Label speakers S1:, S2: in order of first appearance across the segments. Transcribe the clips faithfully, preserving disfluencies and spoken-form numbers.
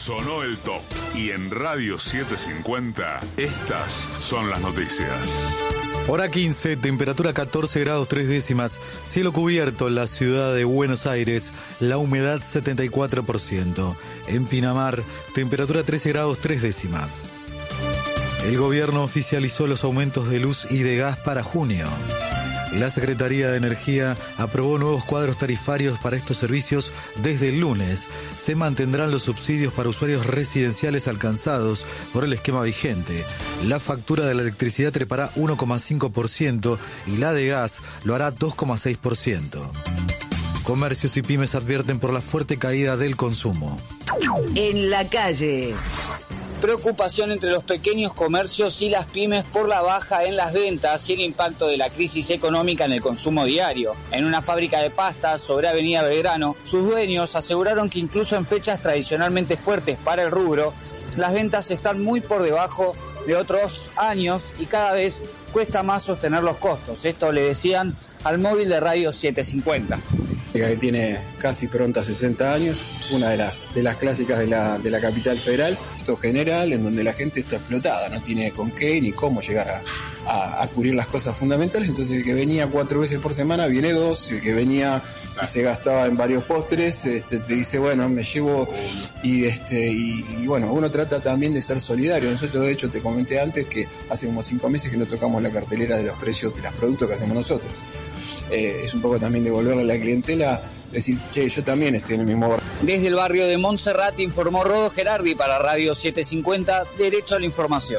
S1: Sonó el top. Y en Radio setecientos cincuenta, estas son las noticias.
S2: Hora quince, temperatura catorce grados tres décimas, cielo cubierto en la ciudad de Buenos Aires, la humedad setenta y cuatro por ciento. En Pinamar, temperatura trece grados tres décimas. El gobierno oficializó los aumentos de luz y de gas para junio. La Secretaría de Energía aprobó nuevos cuadros tarifarios para estos servicios desde el lunes. Se mantendrán los subsidios para usuarios residenciales alcanzados por el esquema vigente. La factura de la electricidad trepará uno coma cinco por ciento y la de gas lo hará dos coma seis por ciento. Comercios y pymes advierten por la fuerte caída del consumo.
S3: En la calle. Preocupación entre los pequeños comercios y las pymes por la baja en las ventas y el impacto de la crisis económica en el consumo diario. En una fábrica de pastas sobre Avenida Belgrano, sus dueños aseguraron que incluso en fechas tradicionalmente fuertes para el rubro, las ventas están muy por debajo de otros años y cada vez cuesta más sostener los costos. Esto le decían al móvil de Radio setecientos cincuenta.
S4: Que tiene casi pronta sesenta años, una de las de las clásicas de la, de la capital federal, esto general, en donde la gente está explotada, no tiene con qué ni cómo llegar a, a, a cubrir las cosas fundamentales. Entonces el que venía cuatro veces por semana viene dos, y el que venía y se gastaba en varios postres, este, te dice, bueno, me llevo, y este y, y bueno, uno trata también de ser solidario. Nosotros, de hecho, te comenté antes que hace como cinco meses que no tocamos la cartelera de los precios de los productos que hacemos nosotros. Eh, es un poco también devolverle a la clientela, decir, che, yo también estoy en el mismo barrio.
S3: Desde el barrio de Montserrat informó Rodo Gerardi para Radio setecientos cincuenta, Derecho a la Información.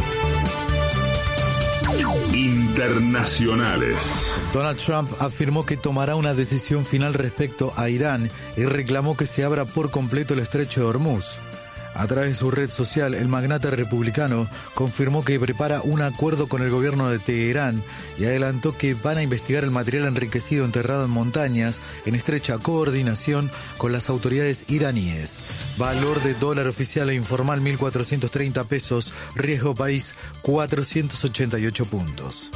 S1: Internacionales.
S2: Donald Trump afirmó que tomará una decisión final respecto a Irán y reclamó que se abra por completo el estrecho de Hormuz. A través de su red social, el magnate republicano confirmó que prepara un acuerdo con el gobierno de Teherán y adelantó que van a investigar el material enriquecido enterrado en montañas en estrecha coordinación con las autoridades iraníes. Valor de dólar oficial e informal mil cuatrocientos treinta pesos, riesgo país cuatrocientos ochenta y ocho puntos.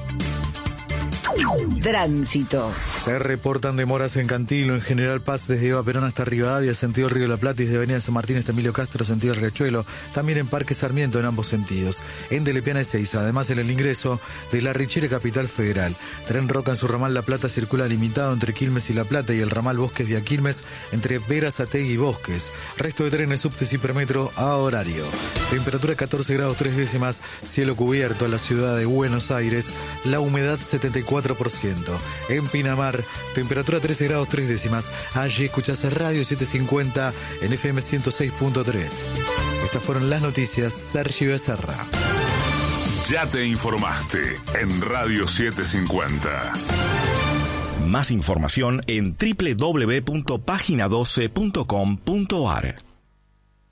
S3: Tránsito.
S2: Se reportan demoras en Cantilo, en General Paz desde Eva Perón hasta Rivadavia, sentido Río de la Plata, y desde Avenida San Martín hasta Emilio Castro, sentido Riachuelo, también en Parque Sarmiento en ambos sentidos, en Delepiana y Seiza, además en el ingreso de La Richera, Capital Federal. Tren Roca en su ramal La Plata circula limitado entre Quilmes y La Plata, y el ramal Bosques vía Quilmes entre Verazategui y Bosques. Resto de trenes, subtes y permetro a horario. Temperatura catorce grados tres décimas, cielo cubierto en la ciudad de Buenos Aires, la humedad setenta y cuatro por ciento. En Pinamar, temperatura trece grados tres décimas. Allí escuchás Radio setecientos cincuenta en F M ciento seis punto tres. Estas fueron las noticias. Sergio Becerra.
S1: Ya te informaste en Radio setecientos cincuenta.
S5: Más información en doble u doble u doble u punto página doce punto com punto a r.